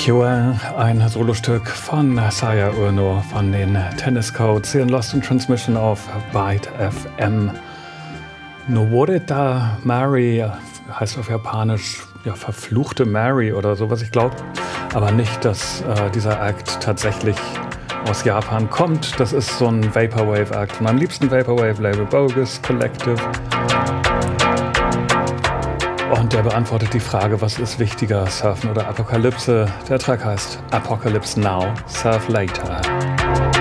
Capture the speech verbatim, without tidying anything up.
Joel, ein Solostück von Saya Urno von den Tennis Codes hier in Lost in Transmission auf Byte F M. Noworita Mary heißt auf Japanisch ja, verfluchte Mary oder sowas, ich glaube. Aber nicht, dass äh, dieser Act tatsächlich aus Japan kommt. Das ist so ein Vaporwave-Act von meinem liebsten Vaporwave-Label Bogus Collective. Und der beantwortet die Frage, was ist wichtiger, Surfen oder Apokalypse? Der Track heißt Apocalypse Now, Surf Later.